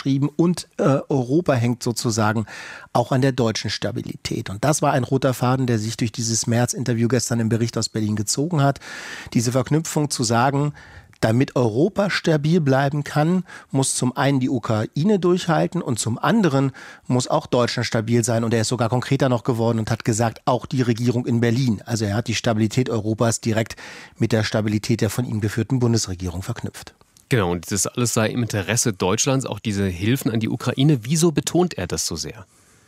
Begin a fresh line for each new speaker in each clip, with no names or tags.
beschrieben, und Europa hängt sozusagen auch an der deutschen Stabilität. Und das war ein roter Faden, der sich durch dieses März-Interview gestern im Bericht aus Berlin gezogen hat. Diese Verknüpfung zu sagen, damit Europa stabil bleiben kann, muss zum einen die Ukraine durchhalten und zum anderen muss auch Deutschland stabil sein. Und er ist sogar konkreter noch geworden und hat gesagt, auch die Regierung in Berlin. Also er hat die Stabilität Europas direkt mit der Stabilität der von ihm geführten Bundesregierung verknüpft.
Genau, und das alles sei im Interesse Deutschlands, auch diese Hilfen an die Ukraine. Wieso betont er das so sehr?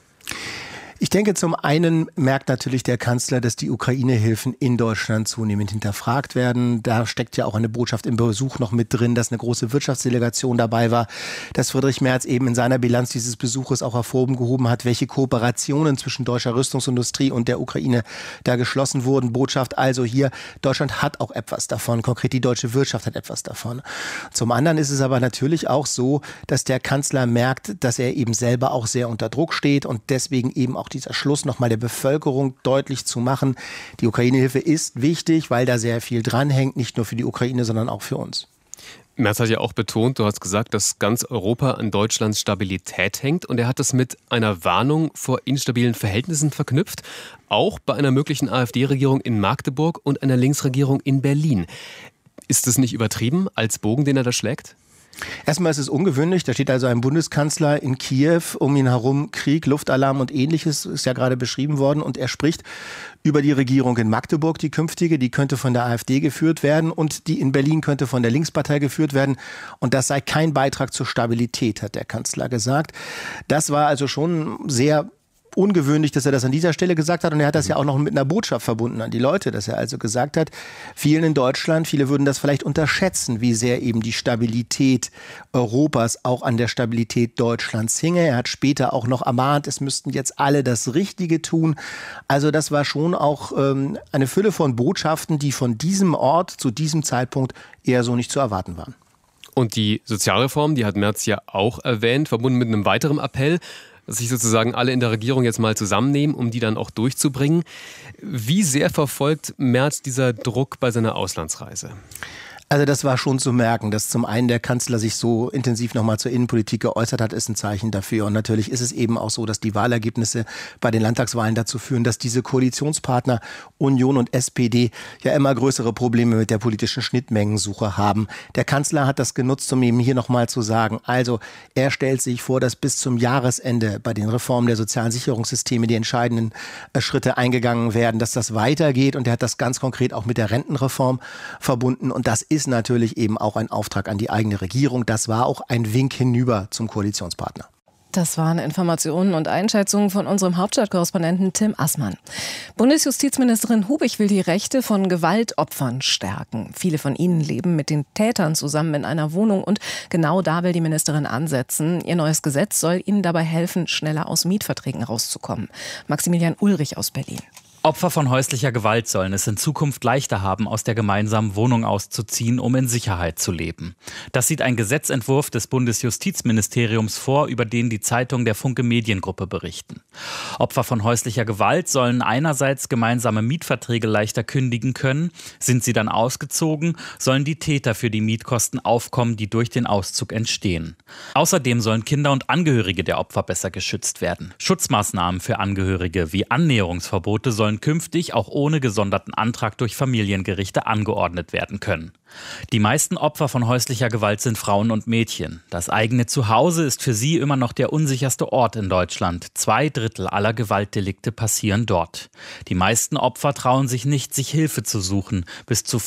Ich denke, zum einen merkt natürlich der Kanzler, dass die Ukraine-Hilfen in Deutschland zunehmend hinterfragt werden. Da steckt ja auch eine Botschaft im Besuch noch mit drin, dass eine große Wirtschaftsdelegation dabei war, dass Friedrich Merz eben in seiner Bilanz dieses Besuches auch hervorgehoben hat, welche Kooperationen zwischen deutscher Rüstungsindustrie und der Ukraine da geschlossen wurden. Botschaft also hier, Deutschland hat auch etwas davon, konkret die deutsche Wirtschaft hat etwas davon. Zum anderen ist es aber natürlich auch so, dass der Kanzler merkt, dass er eben selber auch sehr unter Druck steht und deswegen eben auch dieser Schluss nochmal der Bevölkerung deutlich zu machen. Die Ukraine-Hilfe ist wichtig, weil da sehr viel dranhängt, nicht nur für die Ukraine, sondern auch für uns.
Merz hat ja auch betont, du hast gesagt, dass ganz Europa an Deutschlands Stabilität hängt und er hat das mit einer Warnung vor instabilen Verhältnissen verknüpft, auch bei einer möglichen AfD-Regierung in Magdeburg und einer Linksregierung in Berlin. Ist das nicht übertrieben als Bogen, den er da schlägt?
Erstmal ist es ungewöhnlich, da steht also ein Bundeskanzler in Kiew, um ihn herum Krieg, Luftalarm und Ähnliches, ist ja gerade beschrieben worden, und er spricht über die Regierung in Magdeburg, die künftige, die könnte von der AfD geführt werden und die in Berlin könnte von der Linkspartei geführt werden und das sei kein Beitrag zur Stabilität, hat der Kanzler gesagt. Das war also schon sehr ungewöhnlich, dass er das an dieser Stelle gesagt hat, und er hat das ja auch noch mit einer Botschaft verbunden an die Leute, dass er also gesagt hat, vielen in Deutschland, viele würden das vielleicht unterschätzen, wie sehr eben die Stabilität Europas auch an der Stabilität Deutschlands hinge. Er hat später auch noch ermahnt, es müssten jetzt alle das Richtige tun. Also das war schon auch eine Fülle von Botschaften, die von diesem Ort zu diesem Zeitpunkt eher so nicht zu erwarten waren.
Und die Sozialreform, die hat Merz ja auch erwähnt, verbunden mit einem weiteren Appell, dass sich sozusagen alle in der Regierung jetzt mal zusammennehmen, um die dann auch durchzubringen. Wie sehr verfolgt Merz dieser Druck bei seiner Auslandsreise?
Also das war schon zu merken, dass zum einen der Kanzler sich so intensiv nochmal zur Innenpolitik geäußert hat, ist ein Zeichen dafür. Und natürlich ist es eben auch so, dass die Wahlergebnisse bei den Landtagswahlen dazu führen, dass diese Koalitionspartner Union und SPD ja immer größere Probleme mit der politischen Schnittmengensuche haben. Der Kanzler hat das genutzt, um eben hier nochmal zu sagen, also er stellt sich vor, dass bis zum Jahresende bei den Reformen der sozialen Sicherungssysteme die entscheidenden Schritte eingegangen werden, dass das weitergeht. Und er hat das ganz konkret auch mit der Rentenreform verbunden. Und das ist natürlich eben auch ein Auftrag an die eigene Regierung. Das war auch ein Wink hinüber zum Koalitionspartner.
Das waren Informationen und Einschätzungen von unserem Hauptstadtkorrespondenten Tim Assmann. Bundesjustizministerin Hubig will die Rechte von Gewaltopfern stärken. Viele von ihnen leben mit den Tätern zusammen in einer Wohnung und genau da will die Ministerin ansetzen. Ihr neues Gesetz soll ihnen dabei helfen, schneller aus Mietverträgen rauszukommen. Maximilian Ulrich aus Berlin.
Opfer von häuslicher Gewalt sollen es in Zukunft leichter haben, aus der gemeinsamen Wohnung auszuziehen, um in Sicherheit zu leben. Das sieht ein Gesetzentwurf des Bundesjustizministeriums vor, über den die Zeitung der Funke Mediengruppe berichten. Opfer von häuslicher Gewalt sollen einerseits gemeinsame Mietverträge leichter kündigen können. Sind sie dann ausgezogen, sollen die Täter für die Mietkosten aufkommen, die durch den Auszug entstehen. Außerdem sollen Kinder und Angehörige der Opfer besser geschützt werden. Schutzmaßnahmen für Angehörige wie Annäherungsverbote sollen künftig auch ohne gesonderten Antrag durch Familiengerichte angeordnet werden können. Die meisten Opfer von häuslicher Gewalt sind Frauen und Mädchen. Das eigene Zuhause ist für sie immer noch der unsicherste Ort in Deutschland. 2/3 aller Gewaltdelikte passieren dort. Die meisten Opfer trauen sich nicht, sich Hilfe zu suchen. Bis zu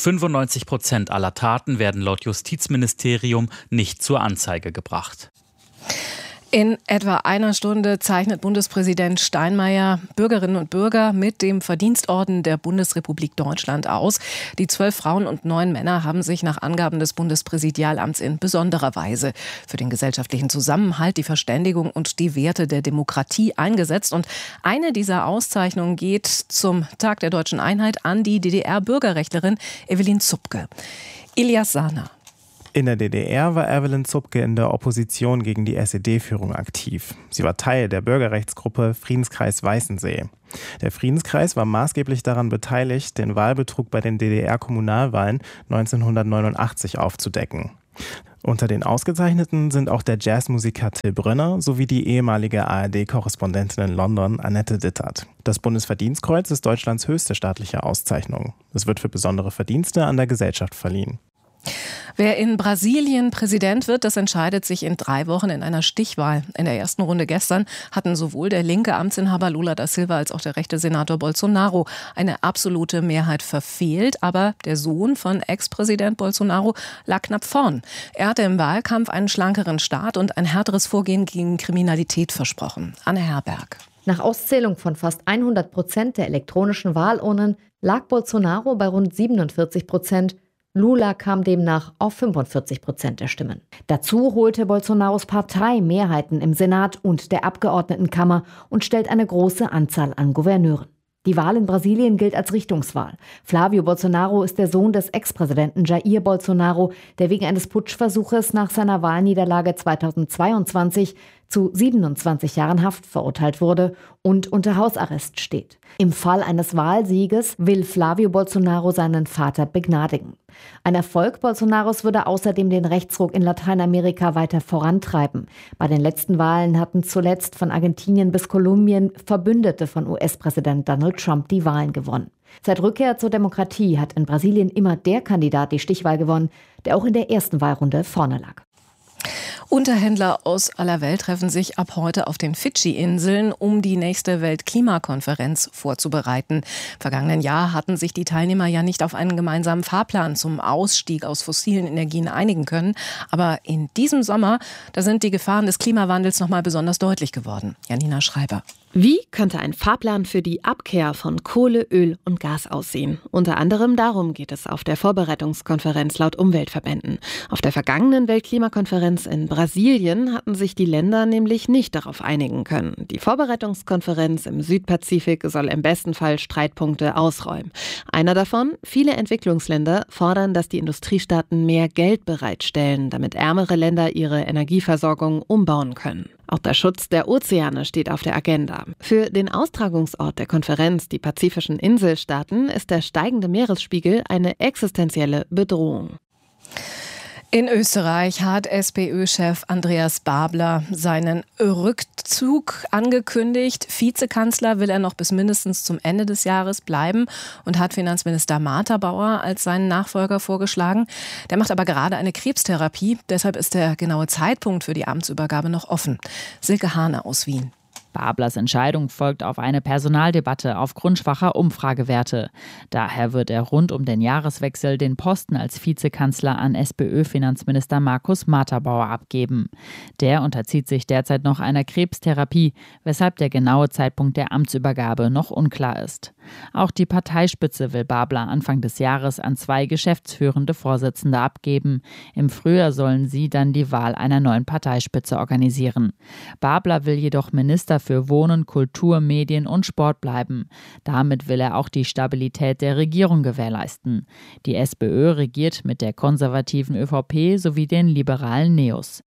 95% aller Taten werden laut Justizministerium nicht zur Anzeige gebracht.
In etwa einer Stunde zeichnet Bundespräsident Steinmeier Bürgerinnen und Bürger mit dem Verdienstorden der Bundesrepublik Deutschland aus. Die 12 Frauen und 9 Männer haben sich nach Angaben des Bundespräsidialamts in besonderer Weise für den gesellschaftlichen Zusammenhalt, die Verständigung und die Werte der Demokratie eingesetzt. Und eine dieser Auszeichnungen geht zum Tag der Deutschen Einheit an die DDR-Bürgerrechtlerin Evelyn Zupke. Ilias Sahner.
In der DDR war Evelyn Zupke in der Opposition gegen die SED-Führung aktiv. Sie war Teil der Bürgerrechtsgruppe Friedenskreis Weißensee. Der Friedenskreis war maßgeblich daran beteiligt, den Wahlbetrug bei den DDR-Kommunalwahlen 1989 aufzudecken. Unter den Ausgezeichneten sind auch der Jazzmusiker Till Brönner sowie die ehemalige ARD-Korrespondentin in London Annette Dittert. Das Bundesverdienstkreuz ist Deutschlands höchste staatliche Auszeichnung. Es wird für besondere Verdienste an der Gesellschaft verliehen.
Wer in Brasilien Präsident wird, das entscheidet sich in 3 Wochen in einer Stichwahl. In der ersten Runde gestern hatten sowohl der linke Amtsinhaber Lula da Silva als auch der rechte Senator Bolsonaro eine absolute Mehrheit verfehlt. Aber der Sohn von Ex-Präsident Bolsonaro lag knapp vorn. Er hatte im Wahlkampf einen schlankeren Staat und ein härteres Vorgehen gegen Kriminalität versprochen. Anne Herberg.
Nach Auszählung von fast 100% der elektronischen Wahlurnen lag Bolsonaro bei rund 47%. Lula kam demnach auf 45% der Stimmen. Dazu holte Bolsonaros Partei Mehrheiten im Senat und der Abgeordnetenkammer und stellt eine große Anzahl an Gouverneuren. Die Wahl in Brasilien gilt als Richtungswahl. Flávio Bolsonaro ist der Sohn des Ex-Präsidenten Jair Bolsonaro, der wegen eines Putschversuches nach seiner Wahlniederlage 2022 zu 27 Jahren Haft verurteilt wurde und unter Hausarrest steht. Im Fall eines Wahlsieges will Flávio Bolsonaro seinen Vater begnadigen. Ein Erfolg Bolsonaros würde außerdem den Rechtsruck in Lateinamerika weiter vorantreiben. Bei den letzten Wahlen hatten zuletzt von Argentinien bis Kolumbien Verbündete von US-Präsident Donald Trump die Wahlen gewonnen. Seit Rückkehr zur Demokratie hat in Brasilien immer der Kandidat die Stichwahl gewonnen, der auch in der ersten Wahlrunde vorne lag.
Unterhändler aus aller Welt treffen sich ab heute auf den Fidschi-Inseln, um die nächste Weltklimakonferenz vorzubereiten. Im vergangenen Jahr hatten sich die Teilnehmer ja nicht auf einen gemeinsamen Fahrplan zum Ausstieg aus fossilen Energien einigen können. Aber in diesem Sommer, da sind die Gefahren des Klimawandels noch mal besonders deutlich geworden. Janina Schreiber.
Wie könnte ein Fahrplan für die Abkehr von Kohle, Öl und Gas aussehen? Unter anderem darum geht es auf der Vorbereitungskonferenz laut Umweltverbänden. Auf der vergangenen Weltklimakonferenz in Brasilien hatten sich die Länder nämlich nicht darauf einigen können. Die Vorbereitungskonferenz im Südpazifik soll im besten Fall Streitpunkte ausräumen. Einer davon: viele Entwicklungsländer fordern, dass die Industriestaaten mehr Geld bereitstellen, damit ärmere Länder ihre Energieversorgung umbauen können. Auch der Schutz der Ozeane steht auf der Agenda. Für den Austragungsort der Konferenz, die pazifischen Inselstaaten, ist der steigende Meeresspiegel eine existenzielle Bedrohung.
In Österreich hat SPÖ-Chef Andreas Babler seinen Rückzug angekündigt. Vizekanzler will er noch bis mindestens zum Ende des Jahres bleiben und hat Finanzminister Martha-Bauer als seinen Nachfolger vorgeschlagen. Der macht aber gerade eine Krebstherapie. Deshalb ist der genaue Zeitpunkt für die Amtsübergabe noch offen. Silke Hahne aus Wien.
Bablers Entscheidung folgt auf eine Personaldebatte aufgrund schwacher Umfragewerte. Daher wird er rund um den Jahreswechsel den Posten als Vizekanzler an SPÖ-Finanzminister Markus Martha-Bauer abgeben. Der unterzieht sich derzeit noch einer Krebstherapie, weshalb der genaue Zeitpunkt der Amtsübergabe noch unklar ist. Auch die Parteispitze will Babler Anfang des Jahres an 2 geschäftsführende Vorsitzende abgeben. Im Frühjahr sollen sie dann die Wahl einer neuen Parteispitze organisieren. Babler will jedoch Minister für Wohnen, Kultur, Medien und Sport bleiben. Damit will er auch die Stabilität der Regierung gewährleisten. Die SPÖ regiert mit der konservativen ÖVP sowie den liberalen NEOS.